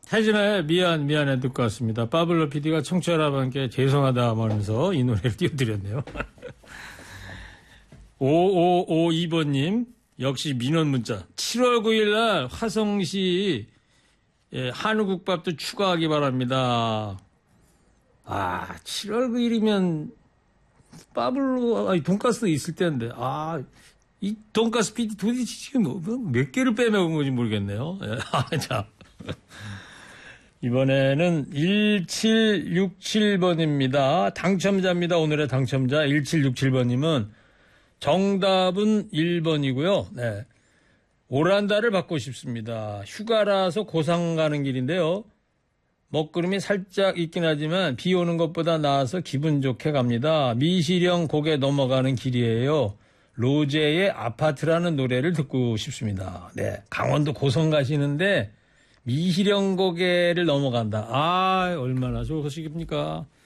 태진아의 미안해 듣고 왔습니다. 파블로 PD가 청취자 여러분께 죄송하다 하면서 이 노래를 띄워드렸네요. 5552번님 역시 민원 문자. 7월 9일 날 화성시 한우국밥도 추가하기 바랍니다. 7월 9일이면 파블로 돈가스 있을 때인데 이 돈가스 PD 도대체 지금 몇 개를 빼먹은 건지 모르겠네요. 자. 이번에는 1767번입니다. 당첨자입니다. 오늘의 당첨자 1767번님은 정답은 1번이고요. 네. 오란다를 받고 싶습니다. 휴가라서 고상 가는 길인데요. 먹구름이 살짝 있긴 하지만 비 오는 것보다 나아서 기분 좋게 갑니다. 미시령 곡에 넘어가는 길이에요. 로제의 아파트라는 노래를 듣고 싶습니다. 네, 강원도 고성 가시는데 미시령 고개를 넘어간다. 얼마나 좋으십니까?